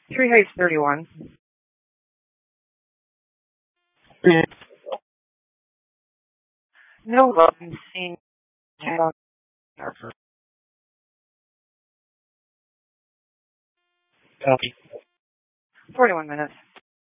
Three Heights 31. No love and seen 41 minutes.